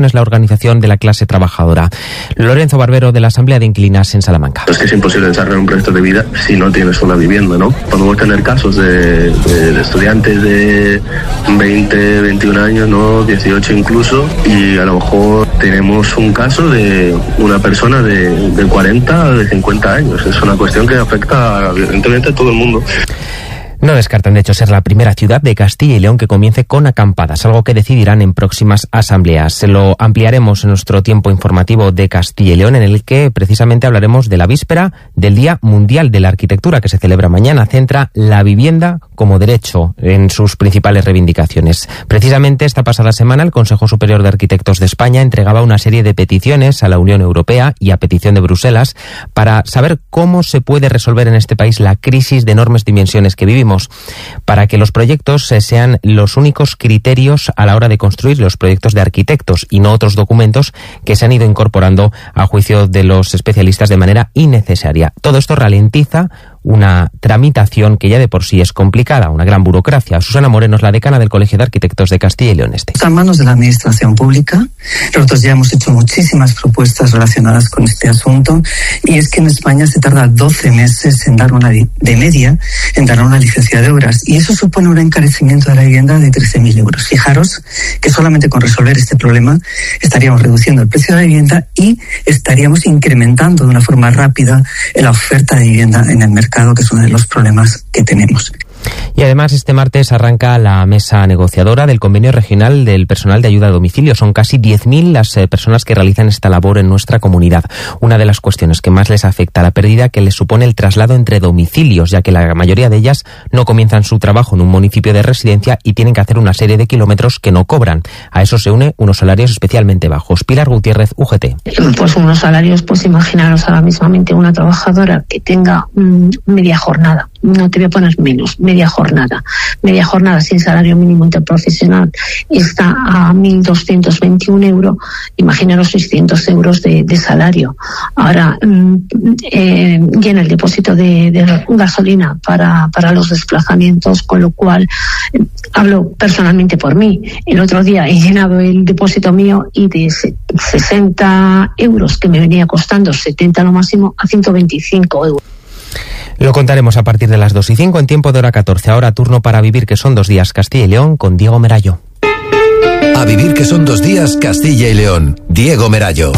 es la organización de la clase trabajadora. Lorenzo Barbero, de la Asamblea de Inquilinas en Salamanca. Es que es imposible desarrollar un proyecto de vida si no tienes una vivienda, ¿no? Podemos tener casos de estudiantes de 20, 21 años, ¿no? 18 incluso, y a lo mejor tenemos un caso de una persona de 40, de 50 años. Es una cuestión que afecta evidentemente a todo el mundo. No descartan, de hecho, ser la primera ciudad de Castilla y León que comience con acampadas, algo que decidirán en próximas asambleas. Se lo ampliaremos en nuestro tiempo informativo de Castilla y León, en el que precisamente hablaremos de la víspera del Día Mundial de la Arquitectura, que se celebra mañana. Centra la vivienda como derecho en sus principales reivindicaciones. Precisamente esta pasada semana el Consejo Superior de Arquitectos de España entregaba una serie de peticiones a la Unión Europea y a petición de Bruselas para saber cómo se puede resolver en este país la crisis de enormes dimensiones que vivimos, para que los proyectos sean los únicos criterios a la hora de construir, los proyectos de arquitectos y no otros documentos que se han ido incorporando a juicio de los especialistas de manera innecesaria. Todo esto ralentiza una tramitación que ya de por sí es complicada, una gran burocracia. Susana Moreno es la decana del Colegio de Arquitectos de Castilla y León. Está en manos de la Administración Pública. Nosotros ya hemos hecho muchísimas propuestas relacionadas con este asunto, y es que en España se tarda 12 meses en dar una licencia de obras, y eso supone un encarecimiento de la vivienda de 13.000 euros. Fijaros que solamente con resolver este problema estaríamos reduciendo el precio de la vivienda y estaríamos incrementando de una forma rápida la oferta de vivienda en el mercado, que es uno de los problemas que tenemos. Y además este martes arranca la mesa negociadora del convenio regional del personal de ayuda a domicilio. Son casi 10.000 las personas que realizan esta labor en nuestra comunidad. Una de las cuestiones que más les afecta, la pérdida que les supone el traslado entre domicilios, ya que la mayoría de ellas no comienzan su trabajo en un municipio de residencia y tienen que hacer una serie de kilómetros que no cobran. A eso se une unos salarios especialmente bajos. Pilar Gutiérrez, UGT. Pues unos salarios, pues imaginaros ahora mismamente una trabajadora que tenga media jornada. No te voy a poner menos, media jornada. Media jornada sin salario mínimo interprofesional está a 1.221 euros. Imaginaros 600 euros de salario. Ahora, llena el depósito de gasolina para los desplazamientos, con lo cual, hablo personalmente por mí. El otro día he llenado el depósito mío y de 60 euros que me venía costando, 70 lo máximo, a 125 euros. Lo contaremos a partir de las 2:05 en tiempo de hora 14. Ahora turno para Vivir, que son 2 días, Castilla y León, con Diego Merallo. A Vivir, que son 2 días, Castilla y León. Diego Merallo.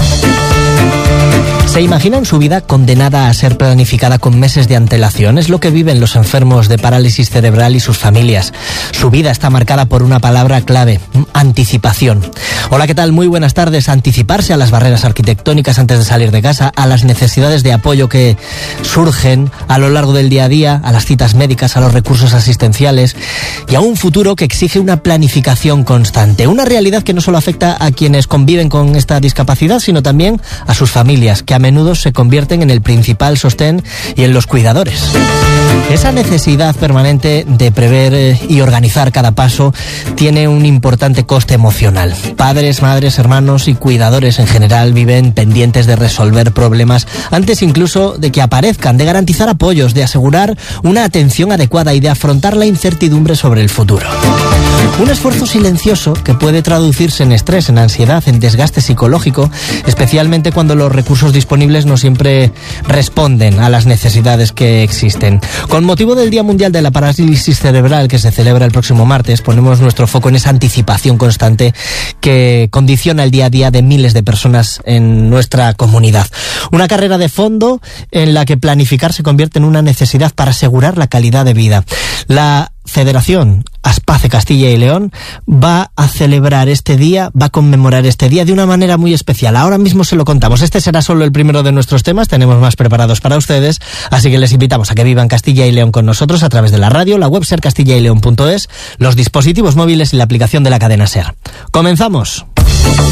¿Se imaginan su vida condenada a ser planificada con meses de antelación? Es lo que viven los enfermos de parálisis cerebral y sus familias. Su vida está marcada por una palabra clave: anticipación. Hola, ¿qué tal? Muy buenas tardes. Anticiparse a las barreras arquitectónicas antes de salir de casa, a las necesidades de apoyo que surgen a lo largo del día a día, a las citas médicas, a los recursos asistenciales y a un futuro que exige una planificación constante. Una realidad que no solo afecta a quienes conviven con esta discapacidad, sino también a sus familias, que a menudo se convierten en el principal sostén y en los cuidadores. Esa necesidad permanente de prever y organizar cada paso tiene un importante coste emocional. Padres, madres, hermanos y cuidadores en general viven pendientes de resolver problemas antes incluso de que aparezcan, de garantizar apoyos, de asegurar una atención adecuada y de afrontar la incertidumbre sobre el futuro. Un esfuerzo silencioso que puede traducirse en estrés, en ansiedad, en desgaste psicológico, especialmente cuando los recursos disponibles no siempre responden a las necesidades que existen. Con motivo del Día Mundial de la Parálisis Cerebral, que se celebra el próximo martes, ponemos nuestro foco en esa anticipación constante que condiciona el día a día de miles de personas en nuestra comunidad. Una carrera de fondo en la que planificar se convierte en una necesidad para asegurar la calidad de vida. La Federación Aspace Castilla y León va a celebrar este día, va a conmemorar este día de una manera muy especial. Ahora mismo se lo contamos. Este será solo el primero de nuestros temas, tenemos más preparados para ustedes, así que les invitamos a que vivan Castilla y León con nosotros a través de la radio, la web sercastillaYleón.es, los dispositivos móviles y la aplicación de la cadena SER. ¡Comenzamos!